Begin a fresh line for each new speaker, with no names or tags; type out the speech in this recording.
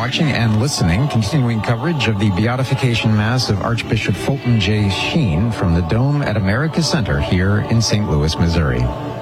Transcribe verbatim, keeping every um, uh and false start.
watching and listening. Continuing coverage of the beatification mass of Archbishop Fulton J. Sheen from the Dome at America Center here in Saint Louis, Missouri.